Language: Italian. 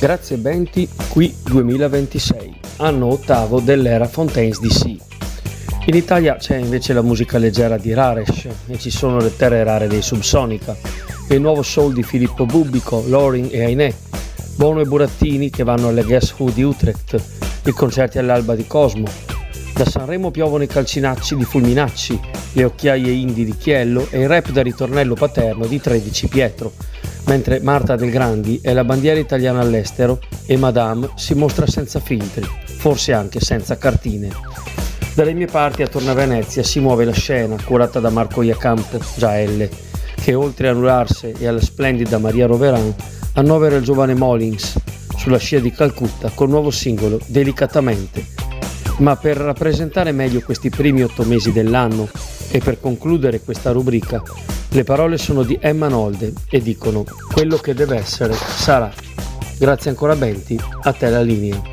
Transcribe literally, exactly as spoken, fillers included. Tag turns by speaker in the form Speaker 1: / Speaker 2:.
Speaker 1: Grazie Benti, qui duemilaventisei, anno ottavo dell'era Fontaines D C. In Italia c'è invece la musica leggera di Raresh e ci sono le terre rare dei Subsonica, e il nuovo soul di Filippo Bubbico, Loring e Ainè, Bono e Burattini che vanno alle Guess Who di Utrecht, i concerti all'Alba di Cosmo. Da Sanremo piovono i calcinacci di Fulminacci, le occhiaie indie di Chiello e il rap da ritornello paterno di tredici Pietro, mentre Marta Del Grandi è la bandiera italiana all'estero e Madame si mostra senza filtri, forse anche senza cartine. Dalle mie parti attorno a Venezia si muove la scena curata da Marco Iacampo, già L, che oltre a Nularse e alla splendida Maria Roveran annovera il giovane Molins sulla scia di Calcutta col nuovo singolo Delicatamente. Ma per rappresentare meglio questi primi otto mesi dell'anno e per concludere questa rubrica, le parole sono di Emma Nolde e dicono: quello che deve essere sarà. Grazie ancora Benti, a te la linea.